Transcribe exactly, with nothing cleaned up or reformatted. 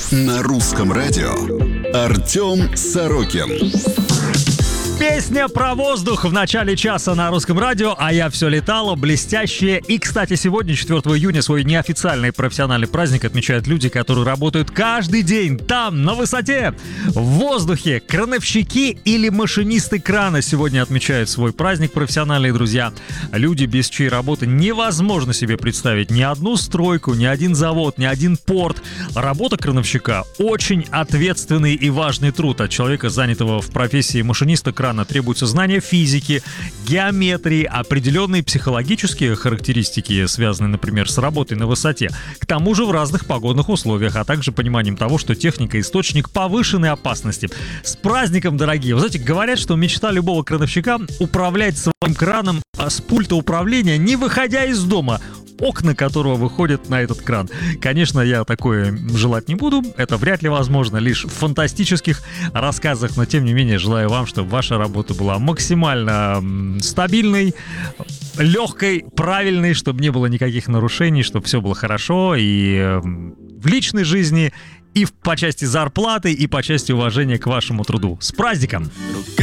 На русском радио Артем Сорокин. Песня про воздух в начале часа на русском радио, а я все летала, блестящее. И, кстати, сегодня, четвёртого июня, свой неофициальный профессиональный праздник отмечают люди, которые работают каждый день там, на высоте, в воздухе. Крановщики или машинисты крана сегодня отмечают свой праздник, профессиональные друзья. Люди, без чьей работы невозможно себе представить ни одну стройку, ни один завод, ни один порт. Работа крановщика – очень ответственный и важный труд. От человека, занятого в профессии машиниста крана, требуется знание физики, геометрии, определенные психологические характеристики, связанные, например, с работой на высоте. К тому же в разных погодных условиях, а также пониманием того, что техника – источник повышенной опасности. С праздником, дорогие! Вы знаете, говорят, что мечта любого крановщика – управлять своим краном с пульта управления, не выходя из дома, окна которого выходят на этот кран. Конечно, я такое желать не буду, это вряд ли возможно, лишь в фантастических рассказах, но тем не менее желаю вам, чтобы ваша работа была максимально стабильной, легкой, правильной, чтобы не было никаких нарушений, чтобы все было хорошо и в личной жизни, и по части зарплаты, и по части уважения к вашему труду. С праздником!